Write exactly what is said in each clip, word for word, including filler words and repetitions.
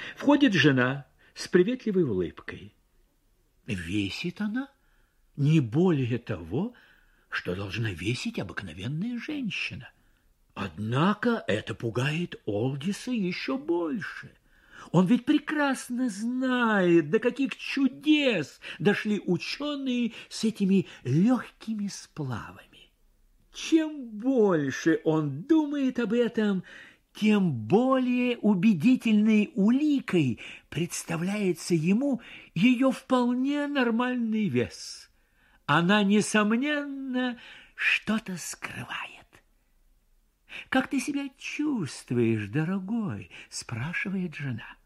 Входит жена с приветливой улыбкой. Весит она не более того, что должна весить обыкновенная женщина. Однако это пугает Олдиса еще больше. Он ведь прекрасно знает, до каких чудес дошли ученые с этими легкими сплавами. Чем больше он думает об этом, тем более убедительной уликой представляется ему ее вполне нормальный вес. Она, несомненно, что-то скрывает. «Как ты себя чувствуешь, дорогой?» – спрашивает жена.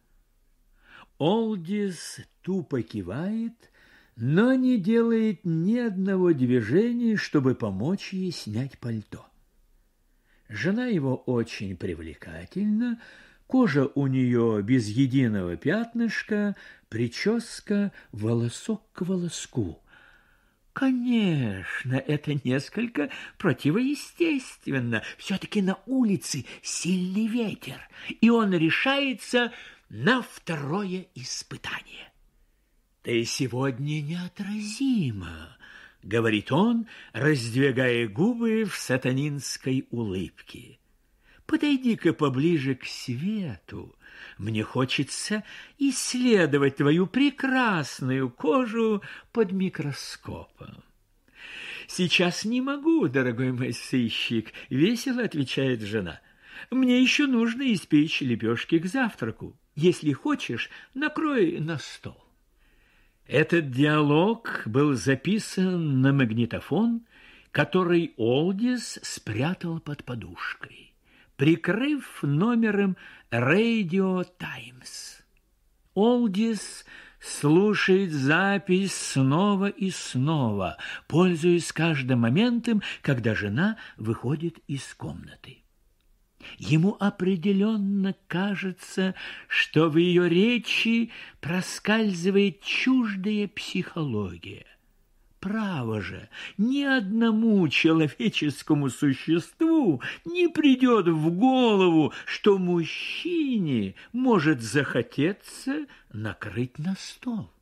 Олдис тупо кивает, но не делает ни одного движения, чтобы помочь ей снять пальто. Жена его очень привлекательна, кожа у нее без единого пятнышка, прическа волосок к волоску. Конечно, это несколько противоестественно. Все-таки на улице сильный ветер, и он решается на второе испытание. «Ты сегодня неотразима», — говорит он, раздвигая губы в сатанинской улыбке. «Подойди-ка поближе к свету. Мне хочется исследовать твою прекрасную кожу под микроскопом». «Сейчас не могу, дорогой мой сыщик», — весело отвечает жена. «Мне еще нужно испечь лепешки к завтраку. Если хочешь, накрой на стол». Этот диалог был записан на магнитофон, который Олдис спрятал под подушкой, прикрыв номером «Radio Times». Олдис слушает запись снова и снова, пользуясь каждым моментом, когда жена выходит из комнаты. Ему определенно кажется, что в ее речи проскальзывает чуждая психология. Право же, ни одному человеческому существу не придет в голову, что мужчине может захотеться накрыть на стол.